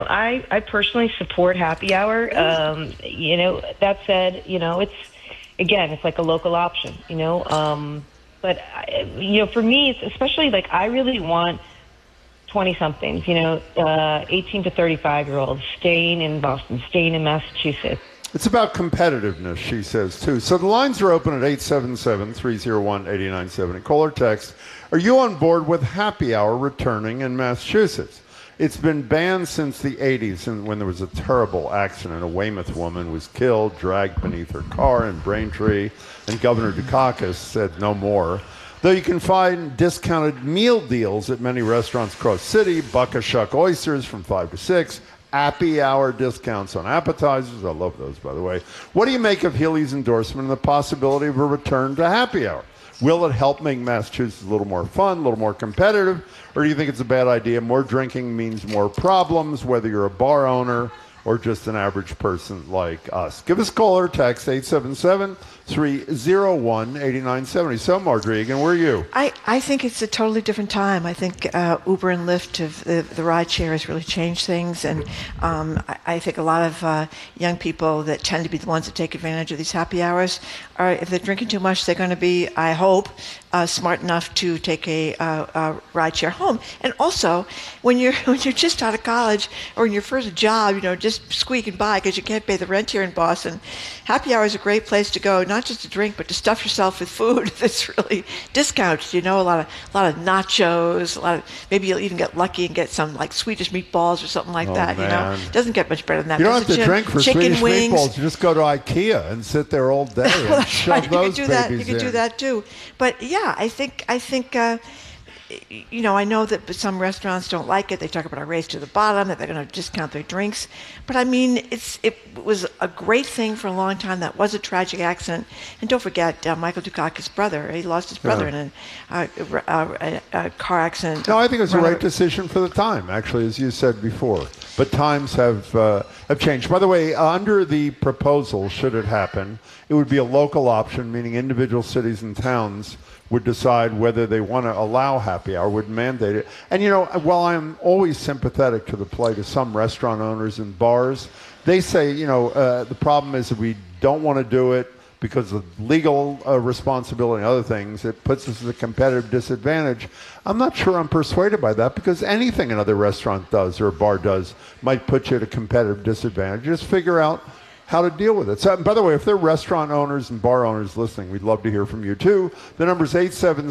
I personally support happy hour. That said, it's like a local option, but for me, it's especially like I really want 20 somethings, 18 to 35-year-olds staying in Boston, staying in Massachusetts. It's about competitiveness, she says, too. So the lines are open at 877-301-8970. Call or text. Are you on board with happy hour returning in Massachusetts? It's been banned since the 80s, and when there was a terrible accident. A Weymouth woman was killed, dragged beneath her car in Braintree, and Governor Dukakis said no more. Though you can find discounted meal deals at many restaurants across the city, Buck-a-Shuck oysters from 5 to 6, happy hour discounts on appetizers. I love those, by the way. What do you make of Healy's endorsement and the possibility of a return to happy hour? Will it help make Massachusetts a little more fun, a little more competitive, or do you think it's a bad idea? More drinking means more problems, whether you're a bar owner or just an average person like us. Give us a call or text, 877-301-8970. So, Marjorie, again, where are you? I think it's a totally different time. I think Uber and Lyft, the ride share has really changed things. And I think a lot of young people that tend to be the ones that take advantage of these happy hours are, if they're drinking too much, they're going to be, I hope, smart enough to take a ride share home. And also, when you're just out of college or in your first job, just squeaking by because you can't pay the rent here in Boston, happy hour is a great place to go, not just to drink, but to stuff yourself with food that's really discounted. A lot of nachos, maybe you'll even get lucky and get some like Swedish meatballs or something like that. Man. It doesn't get much better than that. You don't have to drink for chicken Swedish wings. meatballs. You just go to IKEA and sit there all day and shove those babies in. You can do that too. But yeah, I think. I know that some restaurants don't like it. They talk about a race to the bottom, that they're going to discount their drinks. But I mean, it was a great thing for a long time. That was a tragic accident. And don't forget, Michael Dukakis' brother. He lost his brother in a car accident. No, I think it was the right decision for the time, actually, as you said before. But times have changed. By the way, under the proposal, should it happen, it would be a local option, meaning individual cities and towns would decide whether they want to allow happy hour, would mandate it. And, while I'm always sympathetic to the plight of some restaurant owners and bars, they say, the problem is that we don't want to do it because of legal responsibility and other things. It puts us at a competitive disadvantage. I'm not sure I'm persuaded by that, because anything another restaurant does or a bar does might put you at a competitive disadvantage. Just figure out how to deal with it. So, by the way, if there are restaurant owners and bar owners listening, we'd love to hear from you too. The number is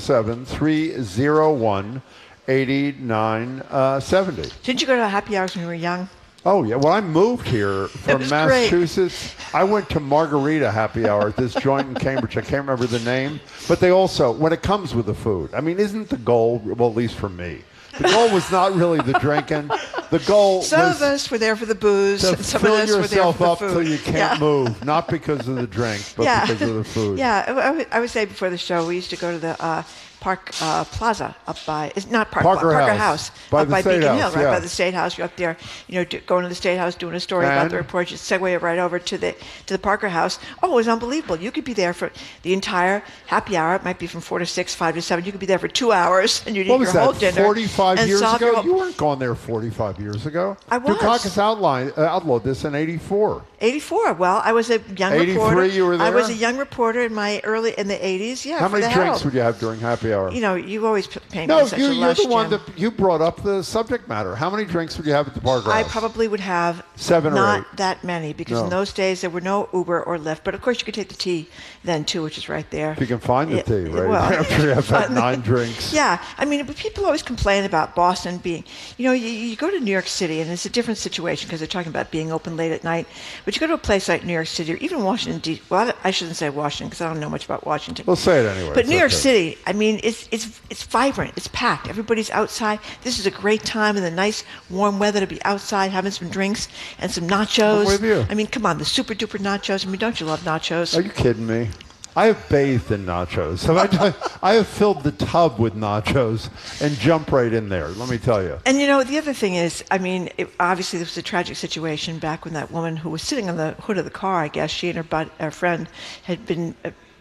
877-301-8970. Didn't you go to happy hours when you were young? Oh, yeah. Well, I moved here from Massachusetts. Great. I went to Margarita Happy Hour at this joint in Cambridge. I can't remember the name. But they also, when it comes with the food, I mean, isn't the goal, well, at least for me, the goal was not really the drinking. The goal some was of us were there for the booze. to some fill of us were there yourself for the up food. till you can't move, not because of the drink, but because of the food. Yeah, I would say before the show, we used to go to the Park Plaza up by, it's not Parker House by up the by State Beacon House, Hill, right yeah. by the State House. You're up there, going to the State House, doing a story about the report. Just segue it right over to the Parker House. Oh, it was unbelievable. You could be there for the entire happy hour. It might be from 4 to 6, 5 to 7. You could be there for 2 hours, and you'd eat your whole dinner. What was that, 45 years ago? You weren't going there 45 years ago. I was. Dukakis outlawed this in 84. 84. Well, I was a young 83, reporter. you were there? I was a young reporter in the 80s. Yeah. How many drinks Herald. would you have during happy hour? You always paint me No, as such a you're lush, the one Jim. that you brought up the subject matter. How many drinks would you have at the Parker House? I probably would have 7 or 8. Not that many, because in those days there were no Uber or Lyft. But of course you could take the T then too, which is right there. If you can find the tea, right? Well, After you have had 9 drinks. Yeah, I mean, but people always complain about Boston being, you go to New York City and it's a different situation because they're talking about being open late at night. But you go to a place like New York City or even Washington, D.C. Well, I shouldn't say Washington because I don't know much about Washington. We'll say it anyway. But New York City, I mean, it's vibrant. It's packed. Everybody's outside. This is a great time in the nice warm weather to be outside having some drinks and some nachos. I'm with you. I mean, come on, the super duper nachos. I mean, don't you love nachos? Are you kidding me? I have bathed in nachos. I have filled the tub with nachos and jumped right in there, let me tell you. And the other thing is, I mean, obviously this was a tragic situation back when that woman who was sitting on the hood of the car, I guess, she and her friend had been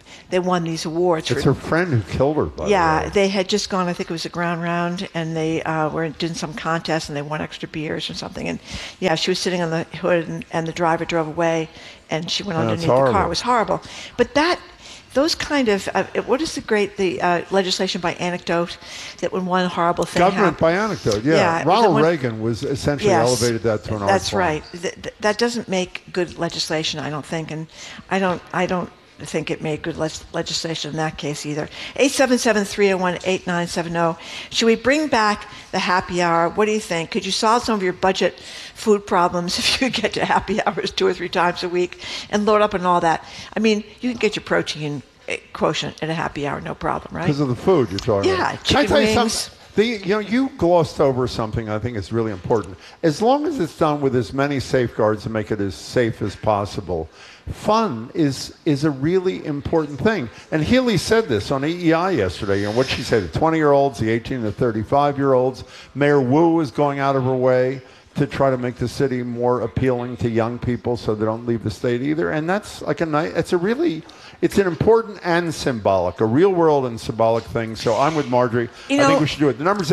they won these awards. It's her friend who killed her, by the way. They had just gone, I think it was a ground round, and they were doing some contest, and they won extra beers or something. And yeah, she was sitting on the hood, and the driver drove away, and she went underneath the car. It was horrible. But those kind of what is the legislation by anecdote, that when one horrible thing government by anecdote, yeah. Ronald Reagan was essentially elevated that to an art form. That's right. That doesn't make good legislation, I don't think, and I don't think it made good legislation in that case either. 877-301-8970. Should we bring back the happy hour? What do you think? Could you solve some of your budget food problems if you get to happy hours 2 or 3 times a week and load up on all that? I mean, you can get your protein quotient at a happy hour, no problem, right? Because of the food you're talking about. Yeah, chicken wings. You glossed over something I think is really important. As long as it's done with as many safeguards to make it as safe as possible, fun is a really important thing. And Healy said this on EEI yesterday. What she said, the 20-year-olds, the 18 to 35-year-olds. Mayor Wu is going out of her way to try to make the city more appealing to young people so they don't leave the state either. And that's like it's an important and symbolic, a real world and symbolic thing. So I'm with Marjorie. I think we should do it. The number's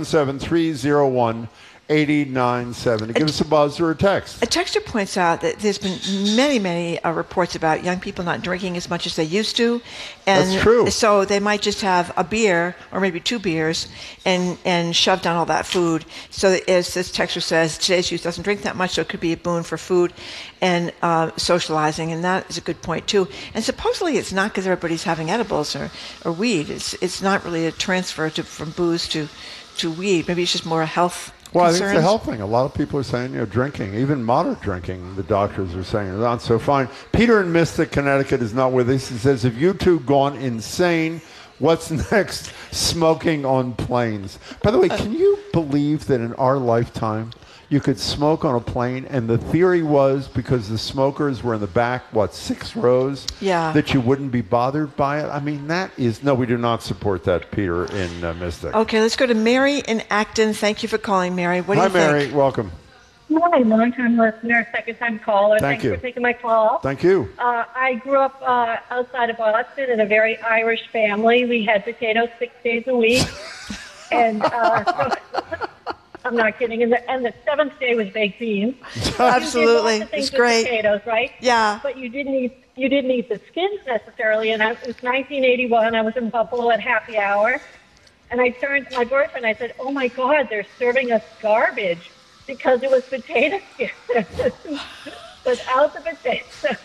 877-301-8097. Give us a buzz or a text. A texter points out that there's been many reports about young people not drinking as much as they used to. And that's true. So they might just have a beer or maybe 2 beers and shove down all that food. So as this texter says, today's youth doesn't drink that much, so it could be a boon for food and socializing, and that is a good point too. And supposedly it's not because everybody's having edibles or weed. It's not really a transfer from booze to weed. Maybe it's just more a health Well, concerns. I think it's a health thing. A lot of people are saying, drinking, even moderate drinking, the doctors are saying is not so fine. Peter in Mystic, Connecticut is not with us. He says, have you two gone insane? What's next? Smoking on planes. By the way, can you believe that in our lifetime you could smoke on a plane, and the theory was because the smokers were in the back, 6 rows, that you wouldn't be bothered by it? I mean, no, we do not support that, Peter in Mystic. Okay, let's go to Mary in Acton. Thank you for calling, Mary. What do you think? Hi, Mary. Welcome. Hi, long-time listener, second-time caller. Thank you for taking my call. Thank you. I grew up outside of Boston in a very Irish family. We had potatoes 6 days a week. And I'm not kidding. And the 7th day was baked beans. Absolutely. It's great. Potatoes, right? Yeah. But you didn't eat the skins necessarily. And it was 1981. I was in Buffalo at happy hour. And I turned to my boyfriend. I said, oh, my God, they're serving us garbage because it was potato skins without the potatoes. So,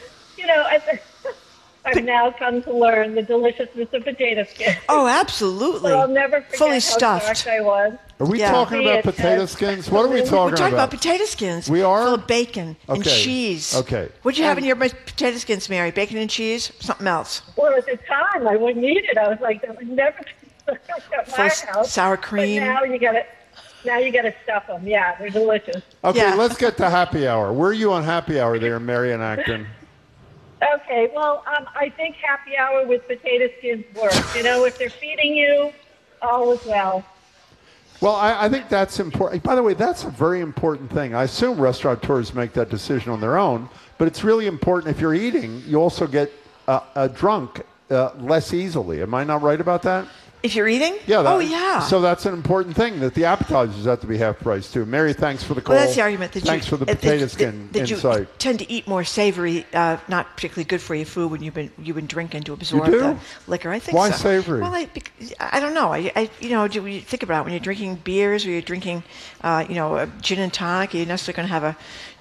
I've now come to learn the deliciousness of potato skins. Oh, absolutely. So I'll never forget Fully how stuffed. shocked I was. Are we talking about potato skins? What are we talking about? We're talking about potato skins. We are? Full of bacon and cheese. Okay. What'd you have in your potato skins, Mary? Bacon and cheese? Something else? Well, at the time, I wouldn't eat it. I was like, that would never at my house. Sour cream. But now you got to stuff them. Yeah, they're delicious. Okay, let's get to happy hour. Where are you on happy hour there, Mary in Acton? Okay, well, I think happy hour with potato skins works. If they're feeding you, all is well. Well, I think that's important. By the way, that's a very important thing. I assume restaurateurs make that decision on their own, but it's really important. If you're eating, you also get drunk less easily. Am I not right about that? If you're eating? Yeah. So that's an important thing, that the appetizers have to be half price too. Mary, thanks for the call. Well, that's the argument. Thanks for the potato skin insight. You tend to eat more savory, not particularly good for your food when you've been drinking to absorb You do? the liquor. I think Why so. savory? Well, I don't know. Do you think about it, when you're drinking beers or you're drinking, a gin and tonic, you're necessarily going to have a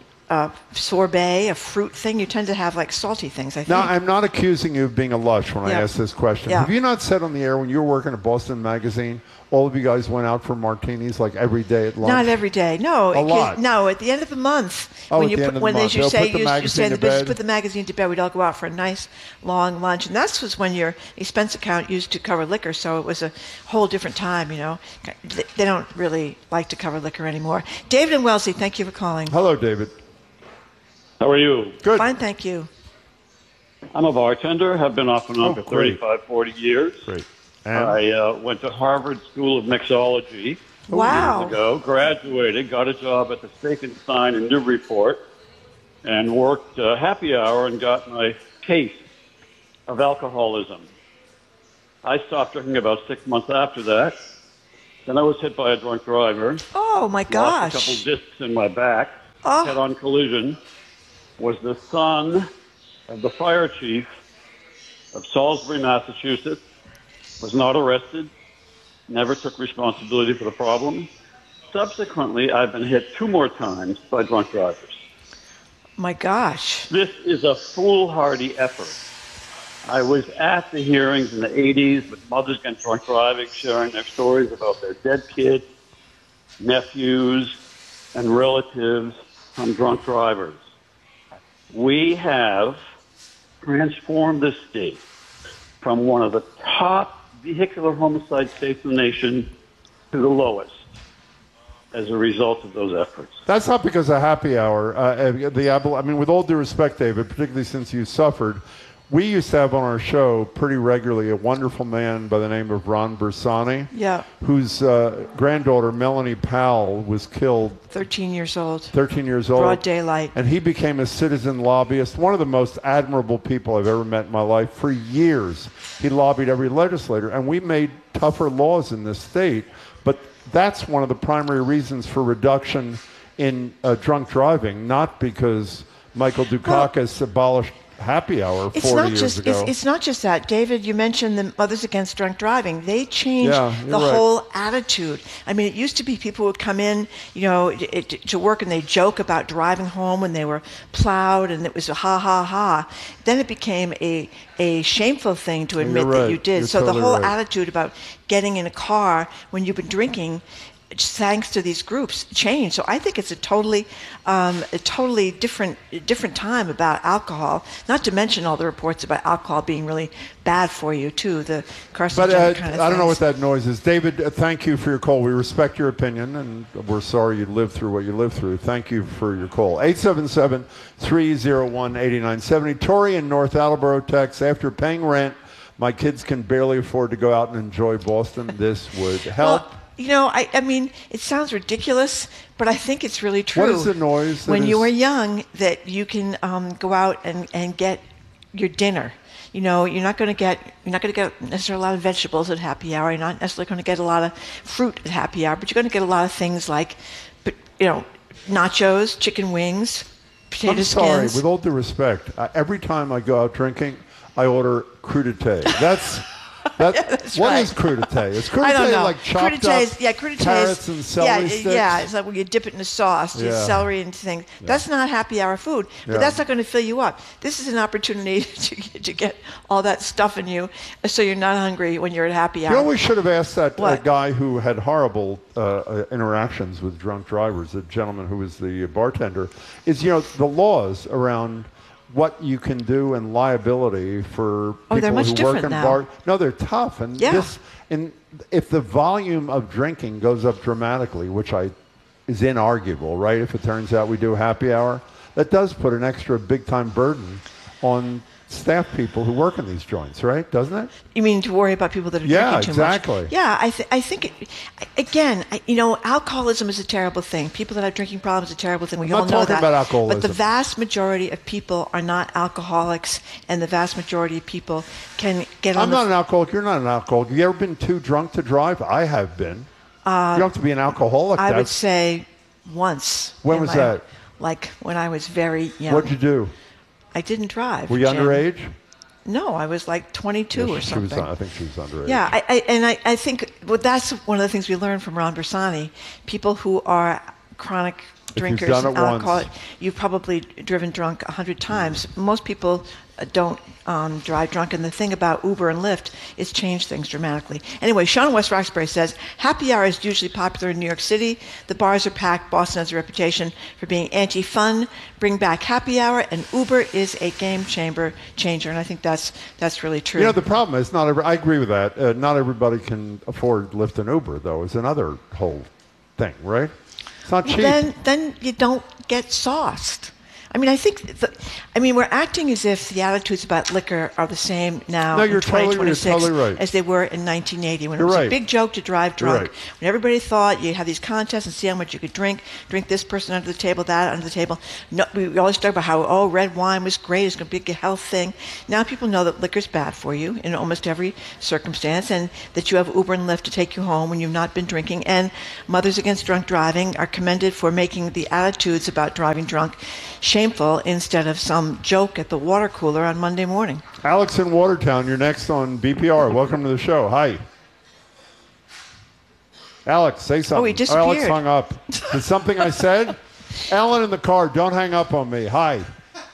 sorbet, a fruit thing. You tend to have salty things, I think. Now, I'm not accusing you of being a lush when I ask this question. Yeah. Have you not said on the air when you were working at Boston Magazine, all of you guys went out for martinis every day at lunch? Not every day. No. A lot. No, at the end of the month. Oh, when at you the end of the month. You say put the magazine to bed. put the magazine to bed, we'd all go out for a nice long lunch. And that was when your expense account used to cover liquor, so it was a whole different time, They don't really like to cover liquor anymore. David and Wellesley, thank you for calling. Hello, David. How are you? Good. Fine, thank you. I'm a bartender, have been off and on for great. 35, 40 years. Great. And I went to Harvard School of Mixology Wow. years ago, graduated, got a job at the Steak and Stein in Newburyport, and worked happy hour and got my case of alcoholism. I stopped drinking about 6 months after that. Then I was hit by a drunk driver. Oh, my Lost gosh. a couple discs in my back. Oh. Head-on collision. Was the son of the fire chief of Salisbury, Massachusetts. Was not arrested. Never took responsibility for the problem. Subsequently, I've been hit 2 more times by drunk drivers. My gosh. This is a foolhardy effort. I was at the hearings in the 80s with mothers against drunk driving, sharing their stories about their dead kids, nephews, and relatives from drunk drivers. We have transformed this state from one of the top vehicular homicide states in the nation to the lowest as a result of those efforts. That's not because of happy hour. With all due respect, David, particularly since you suffered, we used to have on our show pretty regularly a wonderful man by the name of Ron Bersani, Yeah. whose granddaughter, Melanie Powell, was killed 13 years old. 13 years old. Broad daylight. And he became a citizen lobbyist, one of the most admirable people I've ever met in my life. For years, he lobbied every legislator, and we made tougher laws in this state. But that's one of the primary reasons for reduction in drunk driving, not because Michael Dukakis abolished happy hour 40 years ago. It's not just that. David, you mentioned the Mothers Against Drunk Driving. They changed the right. whole attitude. I mean, it used to be people would come in, to work and they joke about driving home when they were plowed and it was a ha, ha, ha. Then it became a shameful thing to admit that you did. You're so totally the whole right. attitude about getting in a car when you've been drinking, thanks to these groups, changed. So I think it's a totally different time about alcohol. Not to mention all the reports about alcohol being really bad for you too. The carcinogenic kind of I don't know things. what that noise is. David, thank you for your call. We respect your opinion, and we're sorry you lived through what you lived through. Thank you for your call. 877-301-8970. Tori in North Attleboro texts, after paying rent, my kids can barely afford to go out and enjoy Boston. This would help. Well, I mean, it sounds ridiculous, but I think it's really true. What is the noise? When you are young, that you can go out and get your dinner. You're not going to get necessarily a lot of vegetables at happy hour. You're not necessarily going to get a lot of fruit at happy hour, but you're going to get a lot of things like, nachos, chicken wings, potato skins. I'm sorry, with all due respect, every time I go out drinking, I order crudité. That's That's what right. is crudité? Is I don't crudité know. like chopped up carrots and celery sticks? Yeah, it's like when you dip it in a sauce, you Yeah. celery and things. That's not happy hour food, but Yeah. that's not going to fill you up. This is an opportunity to get all that stuff in you so you're not hungry when you're at happy hour. You know, we should have asked that What? guy who had horrible interactions with drunk drivers, the gentleman who was the bartender, is, the laws around what you can do and liability for people they're much who work different in now. bars. No, they're tough. And Yeah. if the volume of drinking goes up dramatically, which is inarguable, right? If it turns out we do happy hour, that does put an extra big-time burden on staff people who work in these joints, right? Doesn't it? You mean to worry about people that are Yeah, drinking too exactly. much? Yeah, I think, alcoholism is a terrible thing. People that have drinking problems is a terrible thing. We all not know talking that. about alcoholism. But the vast majority of people are not alcoholics, and the vast majority of people can get on I'm not an alcoholic. You're not an alcoholic. Have you ever been too drunk to drive? I have been. You don't have to be an alcoholic. I would That's- say once. When in was my- that? Like when I was very young. What'd you do? I didn't drive. Were you Jim. underage? No, I was like 22 or She was, something. I think she was underage. Yeah, I think that's one of the things we learned from Ron Bersani. People who are chronic you've drinkers done and it once. alcoholic, you've probably driven drunk 100 times. Most people don't drive drunk, and the thing about Uber and Lyft is changed things dramatically. Anyway, Sean in West Roxbury says, happy hour is usually popular in New York City. The bars are packed. Boston has a reputation for being anti-fun. Bring back happy hour, and Uber is a game changer, and I think that's really true. The problem is I agree with that. Not everybody can afford Lyft and Uber, though, is another whole thing, right? It's not cheap. Then you don't get sauced. I mean, we're acting as if the attitudes about liquor are the same now No, in you're totally 2026 right. as they were in 1980 when You're it was right. a big joke to drive drunk. Right. When everybody thought you'd have these contests and see how much you could drink this person under the table, that under the table. No, we always talk about how, red wine was great, it's going to be a health thing. Now people know that liquor's bad for you in almost every circumstance, and that you have Uber and Lyft to take you home when you've not been drinking. And Mothers Against Drunk Driving are commended for making the attitudes about driving drunk shameful instead of some joke at the water cooler on Monday morning. Alex in Watertown, you're next on BPR. Welcome to the show. Hi. Alex, say something. Oh, he disappeared. Alex hung up. Did something I said? Ellen in the car, don't hang up on me. Hi.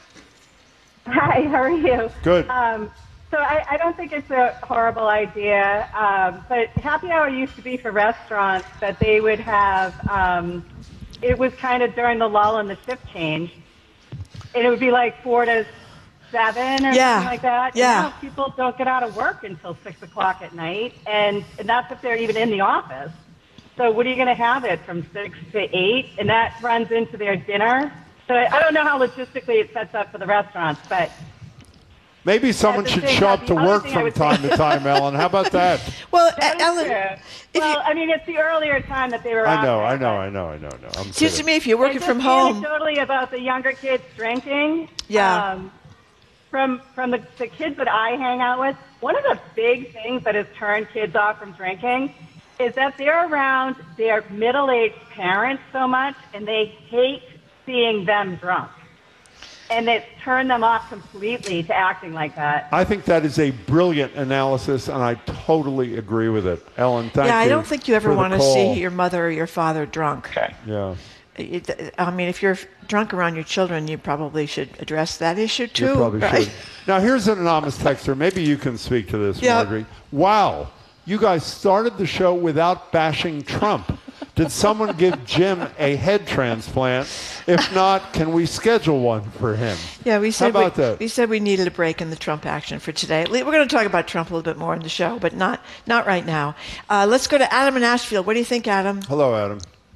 Hi, how are you? Good. So I don't think it's a horrible idea, but happy hour used to be for restaurants that they would have, it was kind of during the lull in the shift change, and it would be like 4 to 7 or something like that. Yeah. And now people don't get out of work until 6 o'clock at night, and that's if they're even in the office. So what are you going to have it from 6 to 8? And that runs into their dinner. So I don't know how logistically it sets up for the restaurants, but Maybe someone should show up to work from time to time, Ellen. How about that? Well, that Ellen, well, I mean, it's the earlier time that they were I know. Seems to me if you're working from home. Anecdotally about the younger kids drinking. Yeah. From the kids that I hang out with, one of the big things that has turned kids off from drinking is that they're around their middle-aged parents so much, and they hate seeing them drunk. And it's turned them off completely to acting like that. I think that is a brilliant analysis, and I totally agree with it. Ellen, thank you. Yeah, I don't think you ever want to call. see your mother or your father drunk. Okay. Yeah. I mean, if you're drunk around your children, you probably should address that issue too. You probably right? should. Now, here's an anonymous texter. Maybe you can speak to this, Yeah. Marjorie. Wow. You guys started the show without bashing Trump. Did someone give Jim a head transplant? If not, can we schedule one for him? Yeah, we said How about that? we said we needed a break in the Trump action for today. We're going to talk about Trump a little bit more in the show, but not right now. Let's go to Adam in Asheville. What do you think, Adam? Hello, Adam.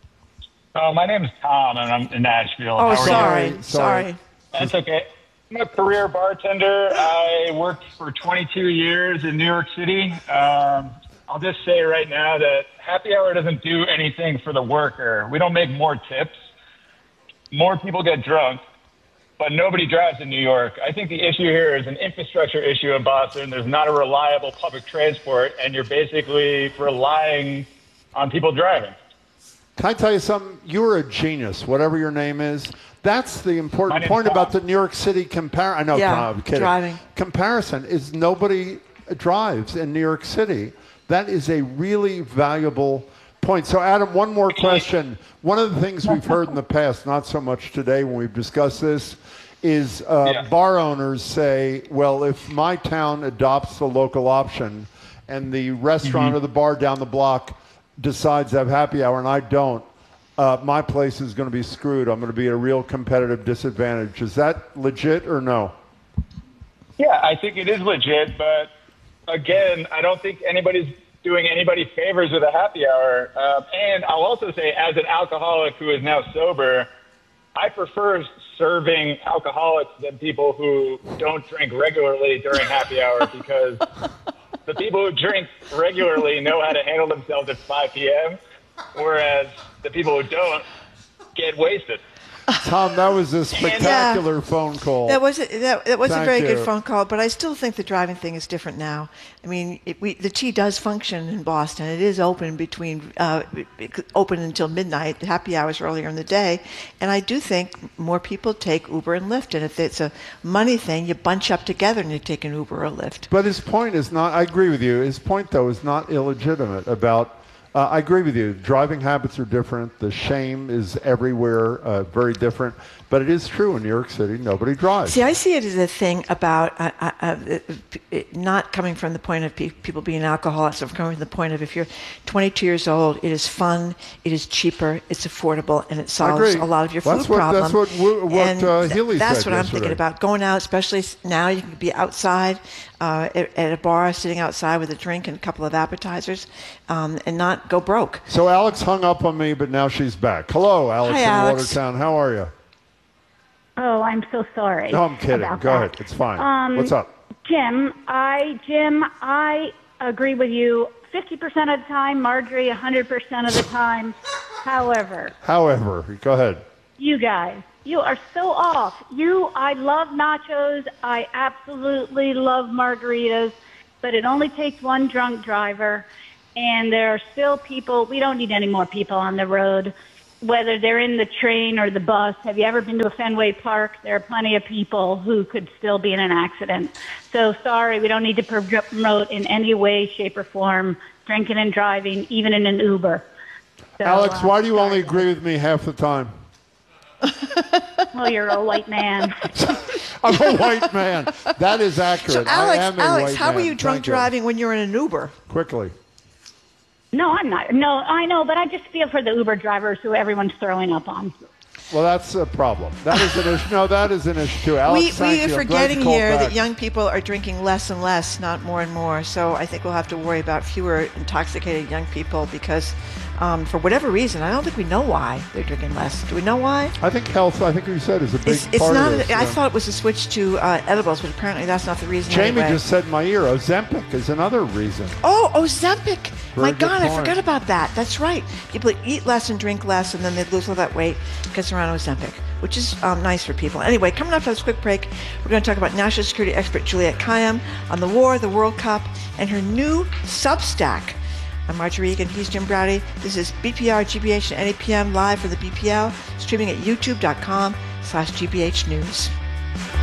My name is Tom, and I'm in Nashville. Oh, How are you? sorry. That's okay. I'm a career bartender. I worked for 22 years in New York City. I'll just say right now that happy hour doesn't do anything for the worker. We don't make more tips. More people get drunk, but nobody drives in New York. I think the issue here is an infrastructure issue in Boston. There's not a reliable public transport, and you're basically relying on people driving. Can I tell you something? You are a genius, whatever your name is. That's the important name's point Tom. about the New York City comparison. I know, Yeah, Tom, I'm kidding. driving. Comparison is nobody drives in New York City. That is a really valuable point. So, Adam, one more question. One of the things we've heard in the past, not so much today when we've discussed this, is bar owners say, well, if my town adopts the local option and the restaurant or the bar down the block decides to have happy hour and I don't, my place is going to be screwed. I'm going to be at a real competitive disadvantage. Is that legit or no? Yeah, I think it is legit, but again, I don't think anybody's doing anybody favors with a happy hour. And I'll also say, as an alcoholic who is now sober, I prefer serving alcoholics than people who don't drink regularly during happy hour because the people who drink regularly know how to handle themselves at 5 p.m., whereas the people who don't get wasted. Tom, that was a spectacular phone call. That was a Thank very you. good phone call, but I still think the driving thing is different now. I mean, the T does function in Boston. It is open open until midnight, happy hours earlier in the day, and I do think more people take Uber and Lyft. And if it's a money thing, you bunch up together and you take an Uber or Lyft. But his point is not, I agree with you, his point, though, is not illegitimate about, I agree with you, driving habits are different, the shame is everywhere, very different, but it is true in New York City, nobody drives. See, I see it as a thing about not coming from the point of people being alcoholics, or coming from the point of if you're 22 years old, it is fun, it is cheaper, it's affordable, and it solves a lot of your food problem. That's what Healy That's said what I'm yesterday. thinking about. Going out, especially now, you can be outside at a bar, sitting outside with a drink and a couple of appetizers, and not go broke. So Alex hung up on me, but now she's back. Hello, Alex Hi, in Alex. Watertown. How are you? Oh, I'm so sorry. No, I'm kidding. about Go that. ahead. It's fine. What's up? Jim, I agree with you 50% of the time, Marjorie 100% of the time. However, go ahead. you guys, you are so off. I love nachos. I absolutely love margaritas, but it only takes one drunk driver, and there are still people. We don't need any more people on the road, whether they're in the train or the bus. Have you ever been to a Fenway Park? There are plenty of people who could still be in an accident. So sorry, we don't need to promote in any way, shape, or form drinking and driving, even in an Uber. So, Alex, why do you only agree with me half the time? Well, you're a white man. I'm a white man. That is accurate. So, Alex, I am a white how man. were you drunk Thank driving when you were in an Uber? Quickly. No, I'm not. No, I know, but I just feel for the Uber drivers who everyone's throwing up on. Well, that's a problem. That is an issue. No, that is an issue too. Alex, We thank are you. I'm forgetting glad you here called that back. young people are drinking less and less, not more and more. So I think we'll have to worry about fewer intoxicated young people because, for whatever reason, I don't think we know why they're drinking less. Do we know why? I think health, I think you said, is a big It's part not. of this. I thought it was a switch to edibles, but apparently that's not the reason. Jamie anyway. just said in my ear, Ozempic is another reason. Oh, Ozempic. Very My good God, I point. forgot about that. That's right. People eat less and drink less, and then they lose all that weight because they're on Ozempic, which is nice for people. Anyway, coming up after this quick break, we're going to talk about national security expert Juliette Kayyem on the war, the World Cup, and her new Substack. I'm Marjorie Egan. He's Jim Browdy. This is BPR GBH at 8 p.m. live for the BPL, streaming at youtube.com/GBH News.